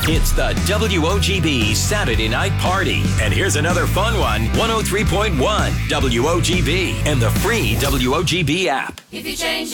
It's the WOGB Saturday Night Party. And here's another fun one, 103.1 WOGB and the free WOGB app. If you change